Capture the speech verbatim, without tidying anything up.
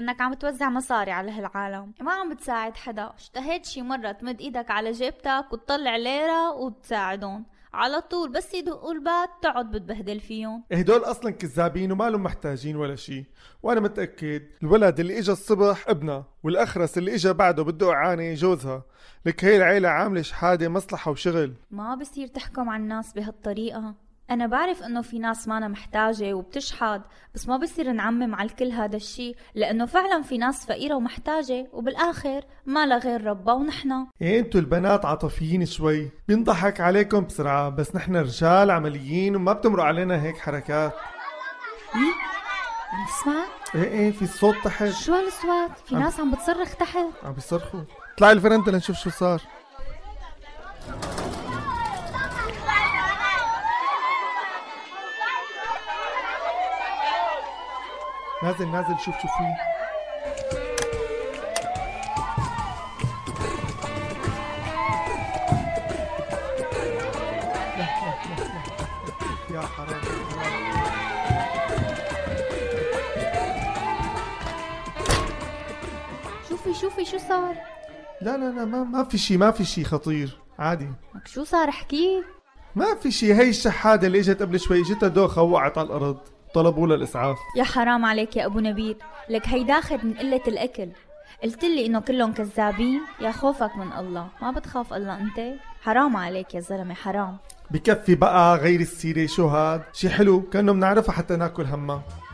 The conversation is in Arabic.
انك عم توزع مصاري على هالعالم، ما عم بتساعد حدا. اشتهيت شي مرة تمد ايدك على جيبتك وتطلع ليرة وتساعدون؟ على طول بس يدقوا الباب تقعد بتبهدل فيهم. هدول اصلا كذابين وما لهم محتاجين ولا شي. وانا متأكد الولد اللي اجا الصبح ابنها، والاخرس اللي اجا بعده بده اعانة جوزها. لك هي العيلة عاملة شحادة مصلحة وشغل. ما بصير تحكم على الناس بهالطريقة. انا بعرف انه في ناس مانا محتاجة وبتشحد، بس ما بصير نعمم على الكل هذا الشي، لانه فعلا في ناس فقيرة ومحتاجة وبالاخر ما لا غير ربا ونحنا. إيه انتوا البنات عاطفيين شوي، بينضحك عليكم بسرعة، بس نحن رجال عمليين وما بتمرق علينا هيك حركات. ايه عم تسمع؟ ايه ايه في الصوت تحت. شو هالصوت؟ في ناس عم بتصرخ تحت. عم بيصرخوا. طلعي الفرندا لنشوف شو صار. نازل نازل شوف شو فيه. لا لا لا لا يا حرام. شوفي شوفي شو صار. لا لا لا ما ما في شي، ما في شي خطير عادي. لك شو صار احكي. ما في شي. هي الشحادة اللي اجت قبل شوي اجتها دوخة ووقعت على الارض، طلبوا لها الاسعاف. يا حرام عليك يا ابو نبيل، لك هي داخل من قلة الاكل. قلت لي انه كلهم كذابين. يا خوفك من الله، ما بتخاف الله انت؟ حرام عليك يا زلمة حرام. بكفي بقى غير السيرة. شو هاد؟ شي حلو كأنه بنعرفها حتى ناكل همها.